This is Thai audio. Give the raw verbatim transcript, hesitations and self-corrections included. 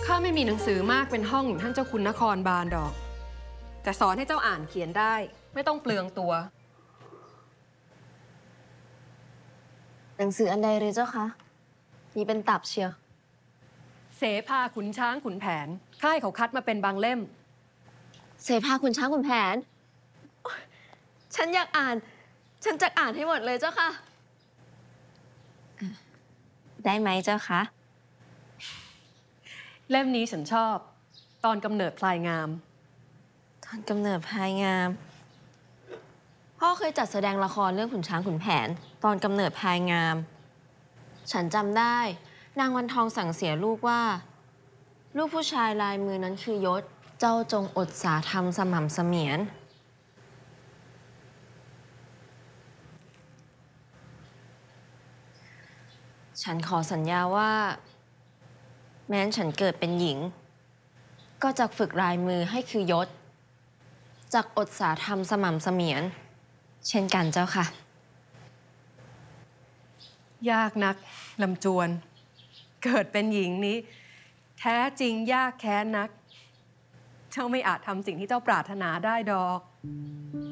ข้าไม่มีหนังสือมากเป็นห้องอย่างท่านเจ้าคุณนครบาลดอกแต่สอนให้เจ้าอ่านเขียนได้ไม่ต้องเปลืองตัวหนังสืออันใดหรือเจ้าคะมีเป็นตับเชียวเสภาขุนช้างขุนแผนค่ายเขาคัดมาเป็นบางเล่มเสภาคุณช้างคุณแผนโอ๊ยฉันอยากอ่าน ฉันจะอ่านให้หมดเลยเจ้าค่ะ ได้ไหมเจ้าคะเล่มนี้ฉันชอบตอนกำเนิดพลายงามตอนกำเนิดพายงาม พ่อเคยจัดแสดงละครเรื่องขุนช้างขุนแผน ตอนกำเนิดพายงาม ฉันจำได้ นางวันทองสั่งเสียลูกว่า ลูกผู้ชายลายมือนั้นคือยศ เจ้าจงอดสาทำสม่ำเสมียน ฉันขอสัญญาว่า แม้นฉันเกิดเป็นหญิง ก็จะฝึกลายมือให้คือยศจักอดสาทำสม่ำเสมียน เช่นกันเจ้าค่ะยากนักลำจวน เกิดเป็นหญิงนี้ แท้จริงยากแค้นนัก เจ้าไม่อาจทำสิ่งที่เจ้าปรารถนาได้ดอก